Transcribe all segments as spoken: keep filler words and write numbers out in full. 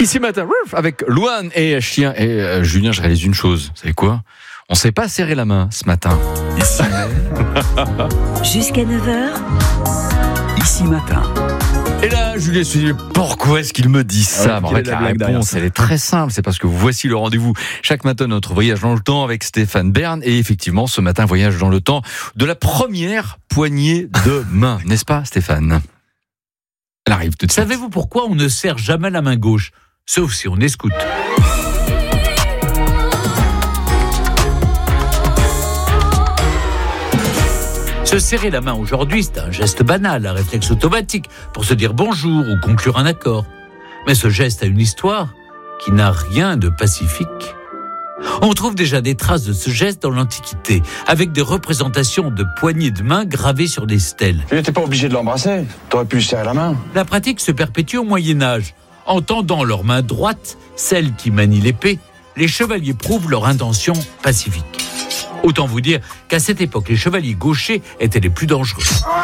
Ici matin, avec Louane et Chien et euh, Julien, je réalise une chose. Vous savez quoi ? On s'est pas serré la main ce matin. Ici. Jusqu'à neuf heures. Ici matin. Et là, Julien se dit, pourquoi est-ce qu'il me dit ça ? Alors, En fait, la, la réponse, elle est très simple. C'est parce que voici le rendez-vous chaque matin, notre voyage dans le temps avec Stéphane Bern. Et effectivement, ce matin, voyage dans le temps de la première poignée de main. N'est-ce pas, Stéphane ? Elle arrive tout de suite. Savez-vous pourquoi on ne serre jamais la main gauche ? Sauf si on est scout. Se serrer la main aujourd'hui, c'est un geste banal, un réflexe automatique pour se dire bonjour ou conclure un accord. Mais ce geste a une histoire qui n'a rien de pacifique. On trouve déjà des traces de ce geste dans l'Antiquité, avec des représentations de poignées de main gravées sur des stèles. Tu n'étais pas obligé de l'embrasser, t'aurais pu lui serrer la main. La pratique se perpétue au Moyen-Âge. En tendant leur main droite, celle qui manie l'épée, les chevaliers prouvent leur intention pacifique. Autant vous dire qu'à cette époque, les chevaliers gauchers étaient les plus dangereux.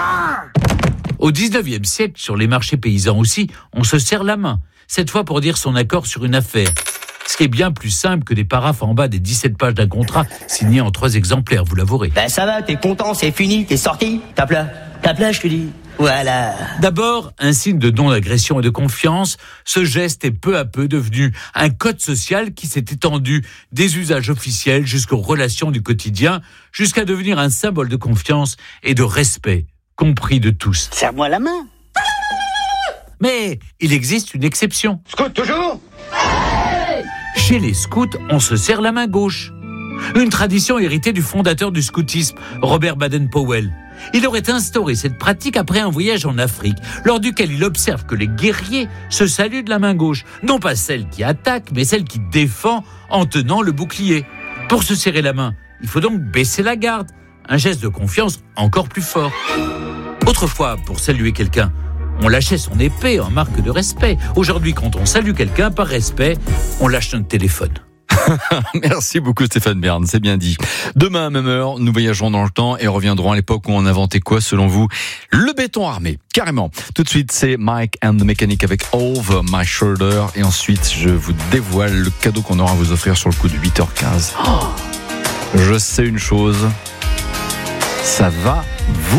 Au dix-neuvième siècle, sur les marchés paysans aussi, on se serre la main, cette fois pour dire son accord sur une affaire. Ce qui est bien plus simple que des paraphes en bas des dix-sept pages d'un contrat signé en trois exemplaires, vous l'avouerez. Ben ça va, t'es content, c'est fini, t'es sorti, tape là, tape là, je te dis. Voilà. D'abord, un signe de non-agression et de confiance, ce geste est peu à peu devenu un code social qui s'est étendu des usages officiels jusqu'aux relations du quotidien, jusqu'à devenir un symbole de confiance et de respect, compris de tous. Serre-moi la main. Mais il existe une exception. Scout, toujours ? Chez les scouts, on se serre la main gauche. Une tradition héritée du fondateur du scoutisme, Robert Baden-Powell. Il aurait instauré cette pratique après un voyage en Afrique, lors duquel il observe que les guerriers se saluent de la main gauche. Non pas celle qui attaque, mais celle qui défend en tenant le bouclier. Pour se serrer la main, il faut donc baisser la garde. Un geste de confiance encore plus fort. Autrefois, pour saluer quelqu'un, on lâchait son épée en marque de respect. Aujourd'hui, quand on salue quelqu'un par respect, on lâche notre téléphone. Merci beaucoup Stéphane Bern, c'est bien dit. Demain à même heure, nous voyagerons dans le temps et reviendrons à l'époque où on inventait quoi selon vous ? Le béton armé, carrément. Tout de suite, c'est Mike and the Mechanic avec Over My Shoulder. Et ensuite, je vous dévoile le cadeau qu'on aura à vous offrir sur le coup de huit heures quinze. Oh, je sais une chose, ça va vous